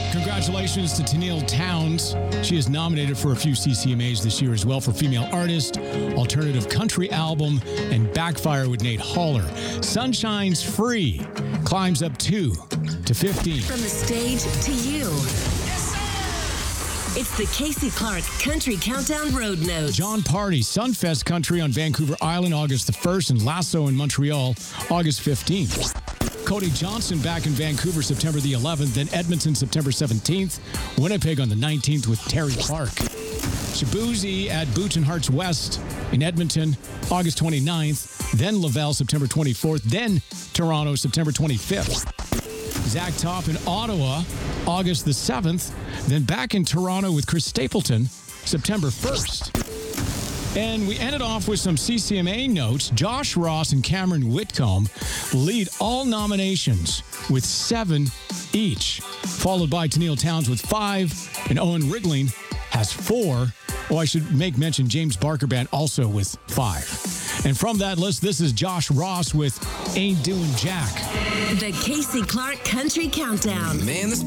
Congratulations to Tennille Townes. She is nominated for a few CCMAs this year as well for Female Artist, Alternative Country Album, and Backfire with Nate Haller. Sunshine's Free climbs up 2 to 15. From the stage to you. It's the Casey Clark Country Countdown Road Notes. John Party, Sunfest Country on Vancouver Island, August the 1st, and Lasso in Montreal, August 15th. Cody Johnson back in Vancouver, September the 11th, then Edmonton, September 17th, Winnipeg on the 19th with Terry Clark. Shabuzi at Boots and Hearts West in Edmonton, August 29th, then Laval, September 24th, then Toronto, September 25th. Zach Top in Ottawa, August the 7th, then back in Toronto with Chris Stapleton, September 1st. And we ended off with some CCMA notes. Josh Ross and Cameron Whitcomb lead all nominations with 7 each, followed by Tennille Townes with 5, and Owen Rigling has 4. Oh, I should make mention James Barker Band also with 5. And from that list, this is Josh Ross with Ain't Doing Jack. The Casey Clark Country Countdown. Man, this